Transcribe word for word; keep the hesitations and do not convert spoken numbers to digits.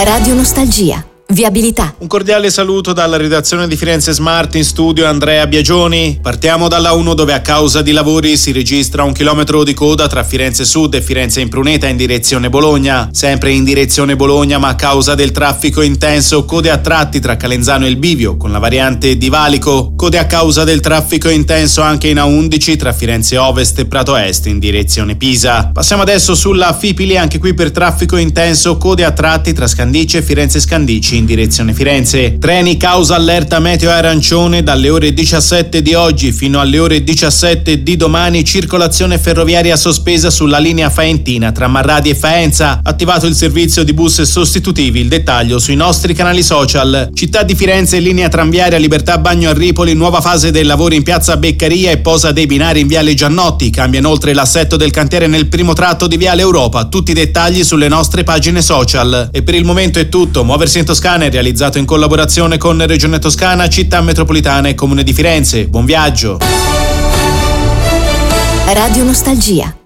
Radio Nostalgia. Viabilità. Un cordiale saluto dalla redazione di Firenze Smart, in studio Andrea Biagioni. Partiamo dalla uno, dove a causa di lavori si registra un chilometro di coda tra Firenze Sud e Firenze Impruneta in direzione Bologna. Sempre in direzione Bologna, ma a causa del traffico intenso, code a tratti tra Calenzano e il Bivio con la variante di Valico. Code a causa del traffico intenso anche in A undici tra Firenze Ovest e Prato Est in direzione Pisa. Passiamo adesso sulla Fipili, anche qui per traffico intenso, code a tratti tra Scandicci e Firenze Scandicci in direzione Firenze. Treni causa allerta meteo arancione dalle ore diciassette di oggi fino alle ore diciassette di domani. Circolazione ferroviaria sospesa sulla linea Faentina tra Marradi e Faenza. Attivato il servizio di bus sostitutivi. Il dettaglio sui nostri canali social. Città di Firenze, linea tranviaria Libertà Bagno a Ripoli, nuova fase dei lavori in piazza Beccaria e posa dei binari in viale Giannotti. Cambia inoltre l'assetto del cantiere nel primo tratto di viale Europa. Tutti i dettagli sulle nostre pagine social. E per il momento è tutto. Muoversi in Toscana è realizzato in collaborazione con Regione Toscana, Città Metropolitana e Comune di Firenze. Buon viaggio! Radio Nostalgia.